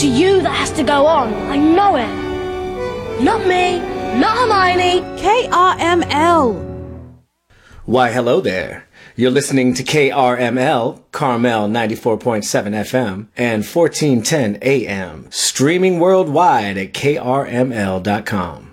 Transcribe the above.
It's you that has to go on. I know it. Not me. Not Hermione. KRML. Why, hello there. You're listening to KRML, Carmel 94.7 FM and 1410 AM, streaming worldwide at krml.com.